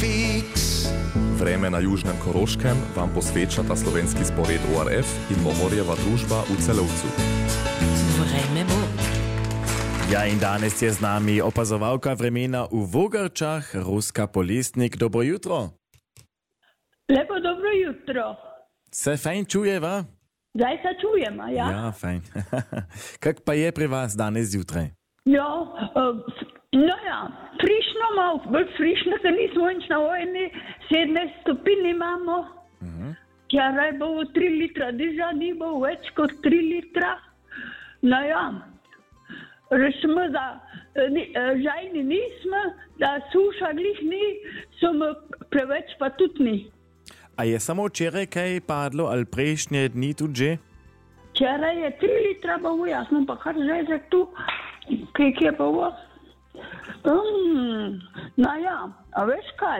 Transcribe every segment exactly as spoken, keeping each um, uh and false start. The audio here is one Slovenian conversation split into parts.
fiks. Vreme na južnem Koroškem vam posvečata slovenski spored O R F in Mohorjeva družba v Celovcu. Vreme bo. Ja, in danes je z nami opazovalka vremena v Vogrčah, Ruska Polesnik. Dobro jutro. Lepo dobro jutro. Se fajn čujeva? Zdaj se čujemo, ja? Ja, fajn. Kak pa je pri vas danes zjutraj? Ja, uh, no ja, frišno malo, bolj frišno, ker nismo nič na vojni, sedemnajst stopinj imamo. Uh-huh. Včeraj bo tri litra diža, ni bo več kot tri litra. No ja, rečemo, da žajni nismo, da suša glih ni, samo preveč pa tudi ni. A je samo včeraj kaj padlo, ali prejšnje dni tudi že? Včeraj je tri litra bo, jaz sem pa kar žezek tu, kaj je pa bo. Um, no ja, a veš kaj?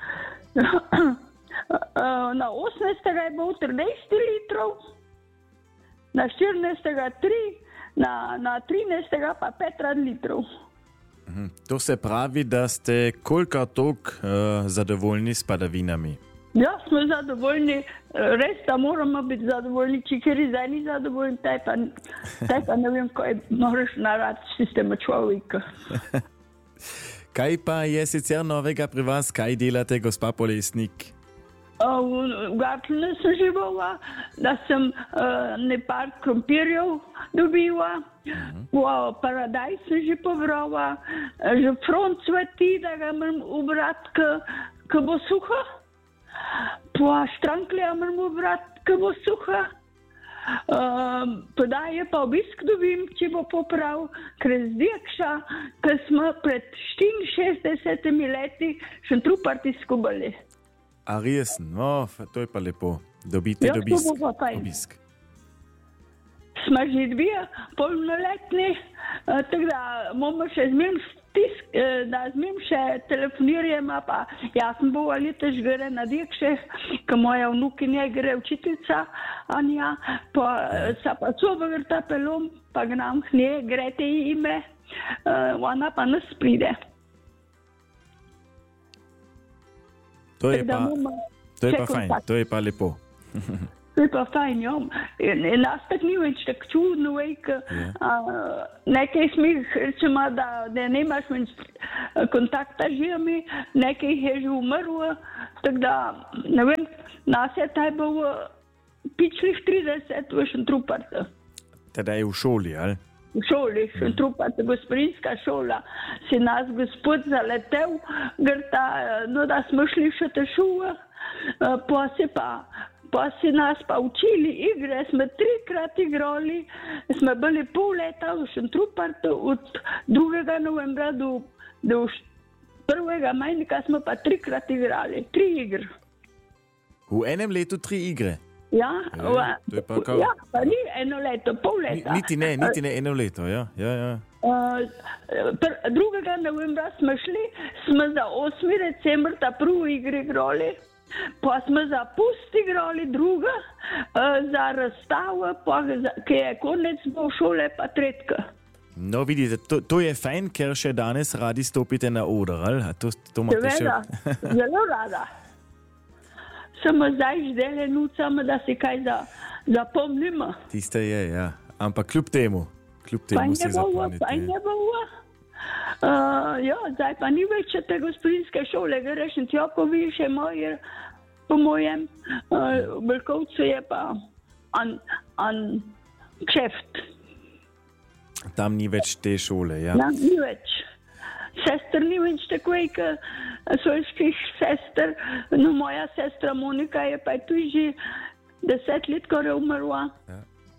Na osemnajstega je bo trinajst litrov, na štirinajstega tri, na, na trinajstega pa pet litrov. Mhm. To se pravi, da ste koliko toliko uh, zadovoljni s padavinami? Ja, smo zadovoljni, res da moramo biti zadovoljni, če kjer zdaj ni zadovoljni, taj pa, taj pa ne vem, kaj moraš naraditi sistema človeka. Kaj pa je sicer novega pri vas, kaj delate, gospa Polesnik? V Gartlne sem živala, da sem uh, nepar krompirjev dobila, uh-huh. V Paradajz sem že povrala, že front cveti, da ga moram ubrati, ko bo suha. Po štranklja moram ubrati, ko bo suha. Uh, podaje pa obisk dobim, če bo poprav, ker zdjekša, ker smo pred štiriinšestdesetimi leti Šentruperti skubali. A resno, no, to je pa lepo. Dobite ja, obisk. obisk. Smo že dvije polnoletni, uh, tako da bomo še zmem stisk, uh, da zmem še telefonirajmo, pa jaz sem bo leta že gre na djekšeh, ko moja vnukinja gre učiteljica, Anja, pa uh, sa pa sobo vrta pelom, pa k nam k nje gre te ime, uh, ona pa nas pride. To je pa, to je pa fajn, to je pa lepo. To je pa fajn, jo. Nas tak ni več tak čudno, vejk, yeah. Nekaj smih, rečemo, da, da nemaš več kontakta z živimi, nekaj je že umrlo, tako da, ne vem, nas je taj bo pičlih trideset v Šentrupertu. Teda je v šoli, ali? V šoli, Šentrupertu, gospodinska šola, si nas gospod zaletel, grta, no da smo šli še te šuve, pa si pa, pa si nas pa učili igre, smo trikrat igrali, smo bili pol leta v Šentrupertu, od drugega novembra do, do prvega majnika smo pa trikrat igrali, tri igre. V enem letu tri igre? Ja, ja, to je pa kao... ja, pa ni eno leto, pol leta. Niti ne, niti ne eno leto, ja, ja, ja. Uh, pr- drugega novembra smo šli, smo za osmi decembr ta prvi igri igrali, pa smo za pust igrali druga, uh, za razstavo, pa za, ki je konec bo šole pa tretjega. No, vidite, to, to je fajn, ker še danes radi stopite na oder, ali? To, to Seveda, še... zelo rada. Samo zdaj ždele nucamo, da si kaj za, zapomnimo. Tiste je, ja. Ampak kljub temu, kljub temu si zapomnite. Pa ne bo, uh, ja, zdaj pa ni več te gospodinske šole, greš in Tjokovi še moje, po mojem, uh, v Belkovcu je pa an, an kšeft. Tam ni več te šole, ja. Tam ni več. Sester ni več takoj, ka svojskih sester, no moja sestra Monika je pa tu že deset let, ko je umrla. Ja.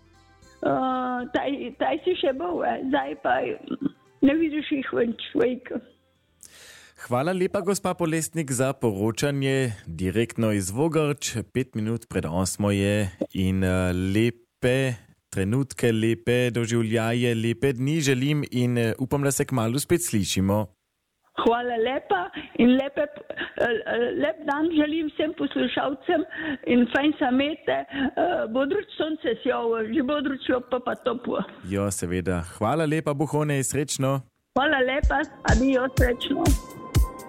Uh, taj, taj si še bol, zdaj pa ne vidiš jih več, vejka. Hvala lepa, gospa Polesnik, za poročanje direktno iz Vogrč. Pet minut pred osmo je in uh, lepe trenutke, lepe doživljaje, lepe dni želim in uh, upam, da se kmalu spet slišimo. Hvala lepa in lepe, lep dan želim vsem poslušalcem in fajn samete, bodruč sonce sjovo, že bodruč pa pa toplo. Jo, seveda. Hvala lepa, Bohone, srečno. Hvala lepa, adijo, srečno.